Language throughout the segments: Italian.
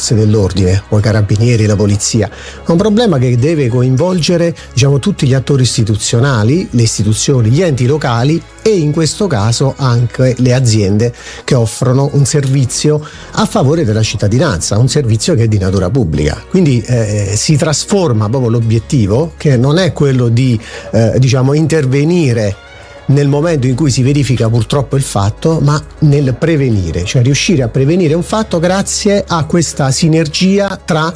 forze dell'ordine o i carabinieri, la polizia. È un problema che deve coinvolgere, diciamo, tutti gli attori istituzionali, le istituzioni, gli enti locali e in questo caso anche le aziende che offrono un servizio a favore della cittadinanza, un servizio che è di natura pubblica. Quindi si trasforma proprio l'obiettivo, che non è quello di diciamo intervenire nel momento in cui si verifica purtroppo il fatto, ma nel prevenire, cioè riuscire a prevenire un fatto grazie a questa sinergia tra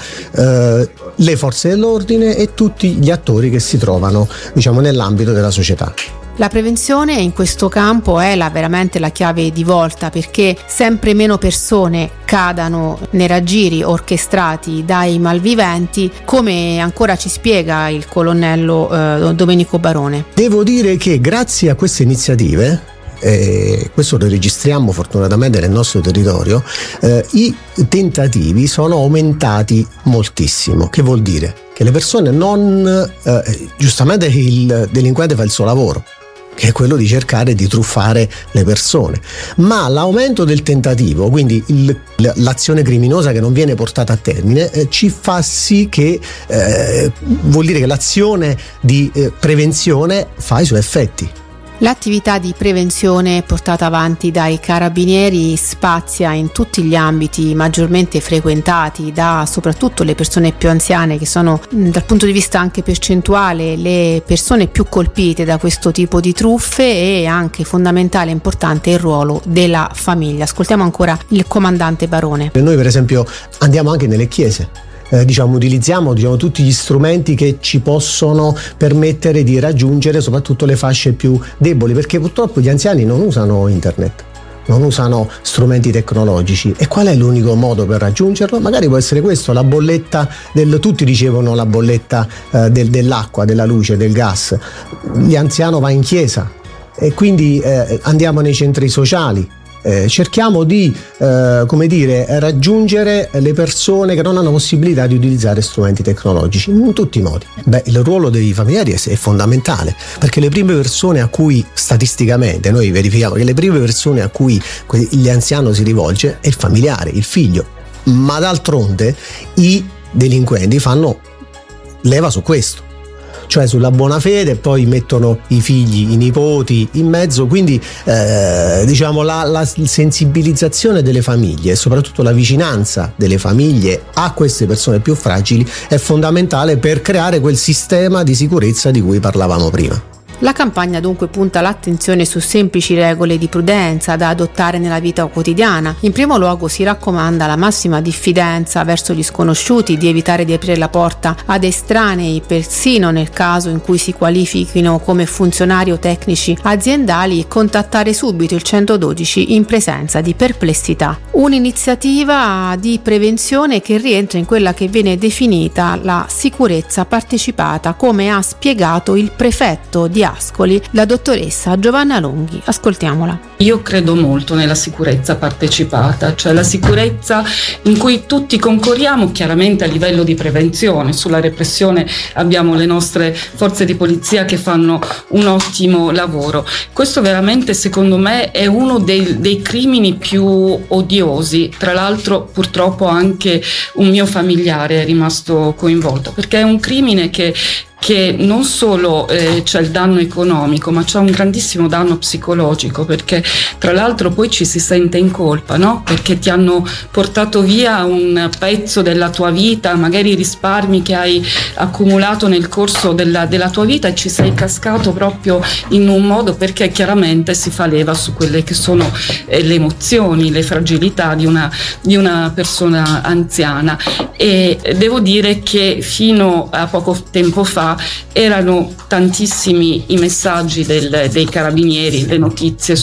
le forze dell'ordine e tutti gli attori che si trovano, diciamo, nell'ambito della società. La prevenzione in questo campo è veramente la chiave di volta, perché sempre meno persone cadano nei raggiri orchestrati dai malviventi, come ancora ci spiega il colonnello Domenico Barone. Devo dire che grazie a queste iniziative, questo lo registriamo fortunatamente nel nostro territorio, i tentativi sono aumentati moltissimo. Che vuol dire? Che le persone giustamente il delinquente fa il suo lavoro, che è quello di cercare di truffare le persone, ma l'aumento del tentativo, quindi l'azione criminosa che non viene portata a termine, ci fa sì che vuol dire che l'azione di prevenzione fa i suoi effetti. L'attività di prevenzione portata avanti dai carabinieri spazia in tutti gli ambiti maggiormente frequentati da soprattutto le persone più anziane, che sono dal punto di vista anche percentuale le persone più colpite da questo tipo di truffe, e anche fondamentale e importante il ruolo della famiglia. Ascoltiamo ancora il comandante Barone. Noi per esempio andiamo anche nelle chiese. Utilizziamo tutti gli strumenti che ci possono permettere di raggiungere soprattutto le fasce più deboli, perché purtroppo gli anziani non usano internet, non usano strumenti tecnologici. E qual è l'unico modo per raggiungerlo? Magari può essere questo, la bolletta tutti ricevono la bolletta dell'acqua, della luce, del gas. L'anziano va in chiesa e quindi andiamo nei centri sociali. Cerchiamo di raggiungere le persone che non hanno possibilità di utilizzare strumenti tecnologici in tutti i modi. Il ruolo dei familiari è fondamentale, perché le prime persone a cui statisticamente noi verifichiamo che le prime persone a cui l'anziano si rivolge è il familiare, il figlio, ma d'altronde i delinquenti fanno leva su questo, cioè sulla buona fede, poi mettono i figli, i nipoti in mezzo, quindi la sensibilizzazione delle famiglie e soprattutto la vicinanza delle famiglie a queste persone più fragili è fondamentale per creare quel sistema di sicurezza di cui parlavamo prima. La campagna dunque punta l'attenzione su semplici regole di prudenza da adottare nella vita quotidiana. In primo luogo si raccomanda la massima diffidenza verso gli sconosciuti, di evitare di aprire la porta ad estranei, persino nel caso in cui si qualifichino come funzionari o tecnici aziendali, e contattare subito il 112 in presenza di perplessità. Un'iniziativa di prevenzione che rientra in quella che viene definita la sicurezza partecipata, come ha spiegato il prefetto di Ascoli, la dottoressa Giovanna Longhi. Ascoltiamola. Io credo molto nella sicurezza partecipata, cioè la sicurezza in cui tutti concorriamo, chiaramente a livello di prevenzione. Sulla repressione abbiamo le nostre forze di polizia che fanno un ottimo lavoro. Questo veramente, secondo me, è uno dei crimini più odiosi. Tra l'altro purtroppo anche un mio familiare è rimasto coinvolto, perché è un crimine che non solo c'è il danno economico, ma c'è un grandissimo danno psicologico, perché tra l'altro poi ci si sente in colpa, no? Perché ti hanno portato via un pezzo della tua vita, magari risparmi che hai accumulato nel corso della tua vita, e ci sei cascato proprio in un modo, perché chiaramente si fa leva su quelle che sono le emozioni, le fragilità di una persona anziana. E devo dire che fino a poco tempo fa erano tantissimi i messaggi dei carabinieri, le notizie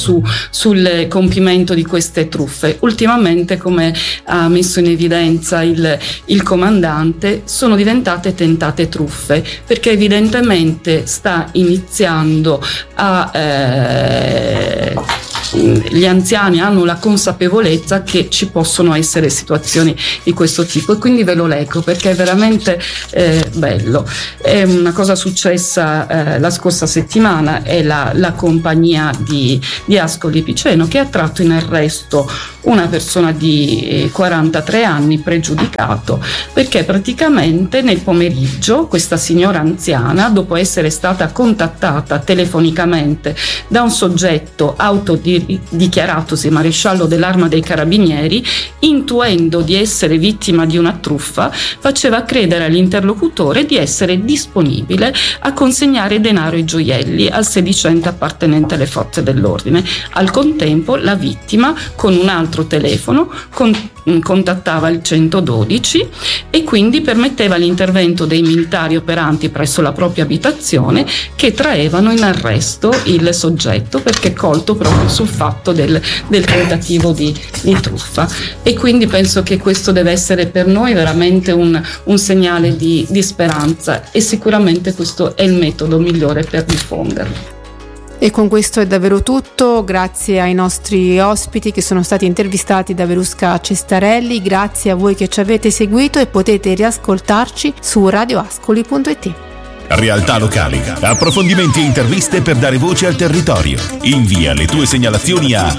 sul compimento di queste truffe. Ultimamente, come ha messo in evidenza il comandante, sono diventate tentate truffe, perché evidentemente sta iniziando a gli anziani hanno la consapevolezza che ci possono essere situazioni di questo tipo, e quindi ve lo leggo perché è veramente bello. È una cosa successa la scorsa settimana, è la compagnia di Ascoli Piceno che ha tratto in arresto una persona di 43 anni pregiudicato, perché praticamente nel pomeriggio questa signora anziana, dopo essere stata contattata telefonicamente da un soggetto autodichiaratosi maresciallo dell'Arma dei Carabinieri, intuendo di essere vittima di una truffa, faceva credere all'interlocutore di essere disponibile a consegnare denaro e gioielli al sedicente appartenente alle forze dell'ordine. Al contempo la vittima con un altro telefono contattava il 112 e quindi permetteva l'intervento dei militari operanti presso la propria abitazione, che traevano in arresto il soggetto perché colto proprio sul fatto del tentativo di truffa. E quindi penso che questo deve essere per noi veramente un segnale di speranza, e sicuramente questo è il metodo migliore per diffonderlo. E con questo è davvero tutto. Grazie ai nostri ospiti che sono stati intervistati da Verusca Cestarelli, grazie a voi che ci avete seguito, e potete riascoltarci su radioascoli.it. Realtà locali, approfondimenti e interviste per dare voce al territorio. Invia le tue segnalazioni a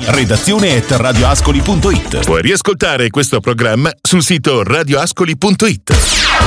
redazione@radioascoli.it. Puoi riascoltare questo programma sul sito radioascoli.it.